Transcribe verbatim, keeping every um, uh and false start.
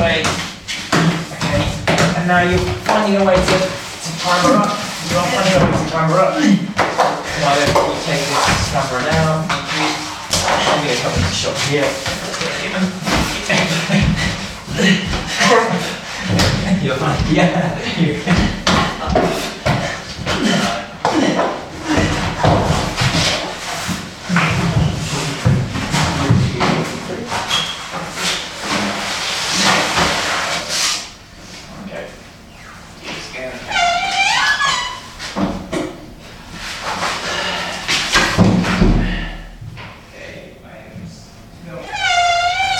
way. Okay, and now you're finding a way to, to climb her up. You are finding a way to climb her up. Now then, you take this camera down. I'm going to come into shot here. You're fine. Yeah.